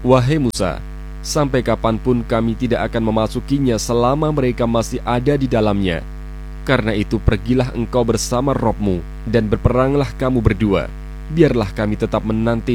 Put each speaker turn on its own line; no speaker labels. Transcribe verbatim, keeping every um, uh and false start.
Wahai Musa, sampai kapanpun kami tidak akan memasukinya selama mereka masih ada di dalamnya. Karena itu pergilah engkau bersama Robmu dan berperanglah kamu berdua. Biarlah kami tetap menanti